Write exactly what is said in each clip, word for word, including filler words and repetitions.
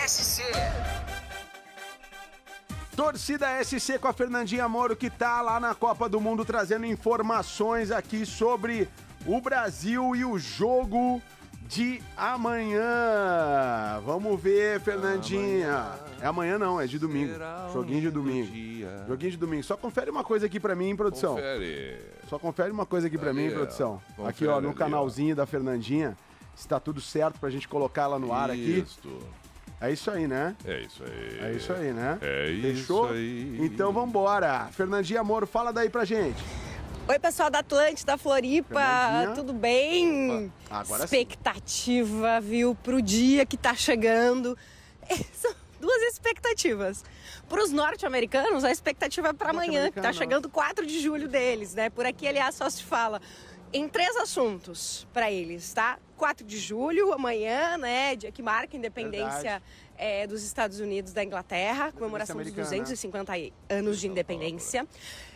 S C. Torcida S C com a Fernandinha Moro, que tá lá na Copa do Mundo trazendo informações aqui sobre o Brasil e o jogo de amanhã. Vamos ver, Fernandinha. Amanhã. É amanhã não, é de domingo. Joguinho de domingo. Dia. Joguinho de domingo. Só confere uma coisa aqui pra mim, hein, produção? Confere. Só confere uma coisa aqui pra ali, mim, produção. Confere aqui, ó, no ali, canalzinho ó. da Fernandinha. Se tá tudo certo pra gente colocar ela no ar aqui. Isso. É isso aí, né? É isso aí. É isso aí, né? É Fechou? isso aí. Então vambora. Fernandinha Moro, fala daí pra gente. Oi, pessoal da Atlântida, Floripa, tudo bem? Agora expectativa, sim. Viu, pro dia que tá chegando. São duas expectativas. Para os norte-americanos, a expectativa é para amanhã, que tá chegando quatro de julho deles, né? Por aqui, aliás, só se fala em três assuntos para eles, tá? quatro de julho, amanhã, né? Dia que marca a independência é, dos Estados Unidos da Inglaterra, comemoração dos duzentos e cinquenta anos de independência.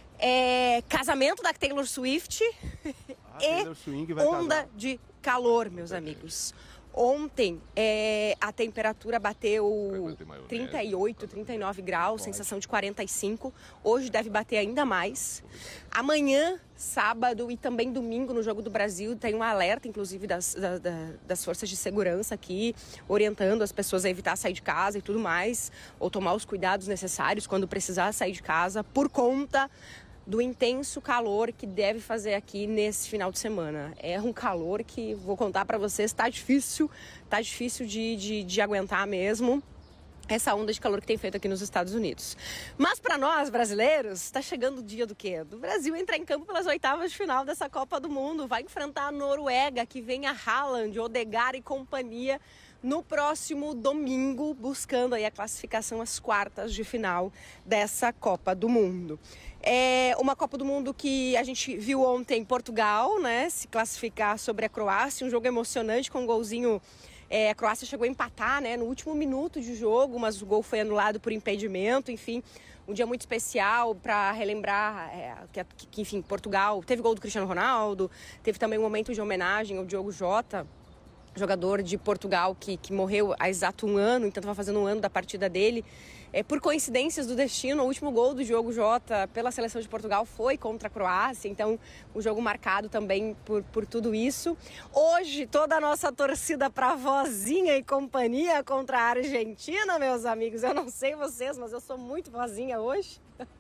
É, casamento da Taylor Swift ah, e Taylor Swing vai onda casar. de calor, meus amigos. Ontem é, a temperatura bateu trinta e oito, trinta e nove graus, sensação de quarenta e cinco. Hoje deve bater ainda mais. Amanhã, sábado e também domingo no Jogo do Brasil, tem um alerta, inclusive, das, da, da, das forças de segurança aqui, orientando as pessoas a evitar sair de casa e tudo mais, ou tomar os cuidados necessários quando precisar sair de casa, por conta do intenso calor que deve fazer aqui nesse final de semana. É um calor que, vou contar para vocês, tá difícil, tá difícil de, de, de aguentar mesmo essa onda de calor que tem feito aqui nos Estados Unidos. Mas para nós, brasileiros, está chegando o dia do quê? Do Brasil entrar em campo pelas oitavas de final dessa Copa do Mundo. Vai enfrentar a Noruega, que vem a Haaland, Odegaard e companhia no próximo domingo, buscando aí a classificação às quartas de final dessa Copa do Mundo. É uma Copa do Mundo que a gente viu ontem em Portugal, né, se classificar sobre a Croácia, um jogo emocionante com um golzinho. É, a Croácia chegou a empatar, né, no último minuto de jogo, mas o gol foi anulado por impedimento. Enfim, um dia muito especial para relembrar é, que, que, enfim, Portugal teve gol do Cristiano Ronaldo, teve também um momento de homenagem ao Diogo Jota, jogador de Portugal que, que morreu há exato um ano, então estava fazendo um ano da partida dele. É, por coincidências do destino, o último gol do Diogo Jota pela seleção de Portugal foi contra a Croácia, então um jogo marcado também por, por tudo isso. Hoje, toda a nossa torcida para vozinha e companhia contra a Argentina, meus amigos. Eu não sei vocês, mas eu sou muito vozinha hoje.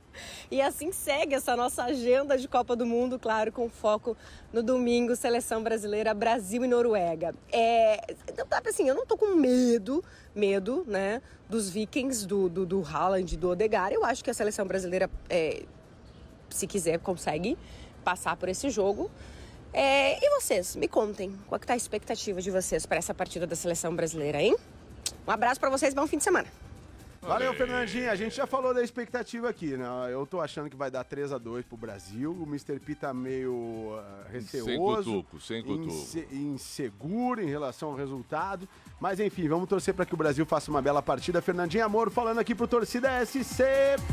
E assim segue essa nossa agenda de Copa do Mundo, claro, com foco no domingo, seleção brasileira, Brasil e Noruega. É, assim, eu não tô com medo, medo, né, dos Vikings, do, do, do Haaland, do Odegaard. Eu acho que a seleção brasileira, é, se quiser, consegue passar por esse jogo. É, e vocês, me contem, qual que tá a expectativa de vocês para essa partida da seleção brasileira, hein? Um abraço para vocês, bom fim de semana. Valeu, Fernandinha. A gente já falou da expectativa aqui, né? Eu tô achando que vai dar três a dois pro Brasil. O mister P tá meio uh, receoso. Sem cutuco, sem cutuco. Inse inseguro em relação ao resultado. Mas enfim, vamos torcer para que o Brasil faça uma bela partida. Fernandinha Moro falando aqui pro Torcida S C.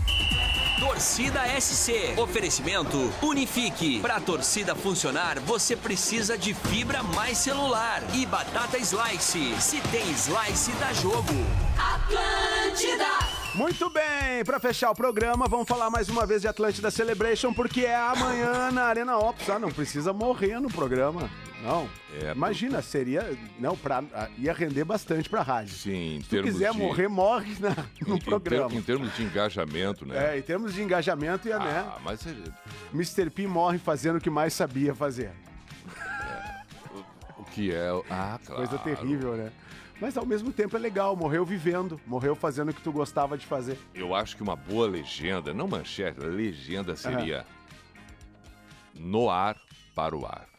Torcida S C. Oferecimento Unifique. Pra torcida funcionar, você precisa de fibra mais celular. E batata Slice. Se tem Slice, dá jogo. Atlântida. Muito bem, para fechar o programa, vamos falar mais uma vez de Atlântida Celebration, porque é amanhã na Arena Ops. Ah, não precisa morrer no programa. Não. É, Imagina, seria. Não, pra, ia render bastante pra rádio. Sim, em Se tu quiser de... morrer, morre na, no em, programa. Em, termos de engajamento, né? É, em termos de engajamento, ia, ah, né? Mas é... mister P morre fazendo o que mais sabia fazer. É, o, o que é. Ah, claro. Coisa terrível, né? Mas ao mesmo tempo é legal, morreu vivendo, morreu fazendo o que tu gostava de fazer. Eu acho que uma boa legenda, não manchete, legenda seria uhum. No ar para o ar.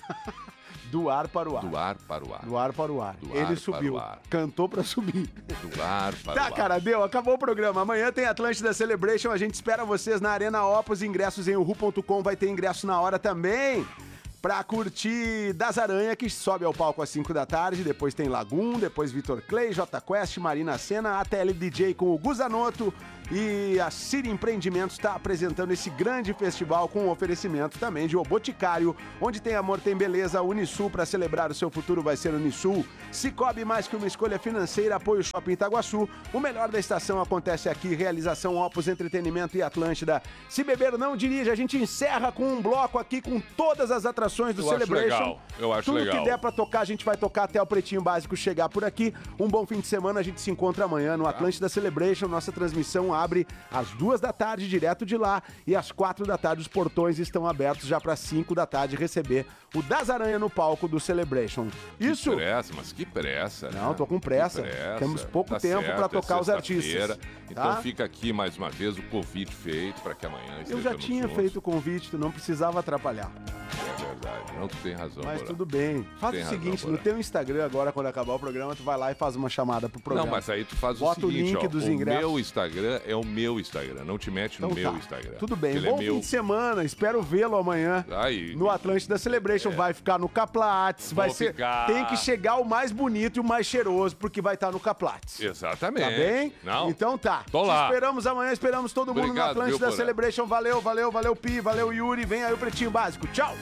Do ar para o ar. Do ar para o ar. Do ar para o ar. Do Ele ar subiu, para o ar. Cantou pra subir. Do ar para tá, o ar. Tá, cara, deu, acabou o programa. Amanhã tem Atlântida Celebration, a gente espera vocês na Arena Opus, ingressos em uhu ponto com, vai ter ingresso na hora também. Pra curtir Das Aranha, que sobe ao palco às cinco da tarde, depois tem Lagum, depois Vitor Clay, J Quest, Marina Sena, A T L D J com o Guzanoto E a City Empreendimentos está apresentando esse grande festival com oferecimento também de O Boticário, onde tem amor, tem beleza. Unisul, para celebrar o seu futuro vai ser Unisul. Cicobi, mais que uma escolha financeira, apoio Shopping Itaguaçu. O melhor da estação acontece aqui, realização Opus Entretenimento e Atlântida. Se beber, não dirija. A gente encerra com um bloco aqui com todas as atrações do Eu Celebration. acho legal. Eu acho Tudo legal. que der pra tocar, a gente vai tocar até o Pretinho Básico chegar por aqui. Um bom fim de semana, a gente se encontra amanhã no Atlântida Celebration. Nossa transmissão abre às duas da tarde, direto de lá, e às quatro da tarde os portões estão abertos já para cinco da tarde receber o Das Aranha no palco do Celebration. Isso? Que pressa, mas que pressa, né? Não, tô com pressa. Que pressa. Temos pouco Tá tempo certo, para é tocar os sexta-feira. artistas. Então tá? fica aqui mais uma vez o convite feito para que amanhã Eu estejamos já tinha juntos. feito o convite, tu não precisava atrapalhar. É verdade, não, tu tem razão. Mas Borá. tudo bem. Faz Tem o razão, seguinte, no Borá. teu Instagram agora, quando acabar o programa, tu vai lá e faz uma chamada pro programa. Não, mas aí tu faz Bota o seguinte, o link ó, dos o ingressos. meu Instagram é o meu Instagram, não te mete no Então meu tá. Instagram. Tudo bem, Ele bom é meu... fim de semana, espero vê-lo amanhã Aí, no Atlântida Celebration. Vai ficar no Caplates, vai Vou ser, ficar. tem que chegar o mais bonito e o mais cheiroso, porque vai estar no Caplates. Exatamente. Tá bem? Não? Então tá. Tô Te lá. esperamos amanhã, esperamos todo mundo no Obrigado, Atlântida viu, Porã? Celebration. Valeu, valeu, valeu Pi, valeu Yuri, vem aí o Pretinho Básico. Tchau!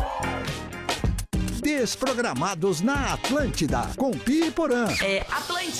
Desprogramados na Atlântida, com Pi e Porã. É Atlântida.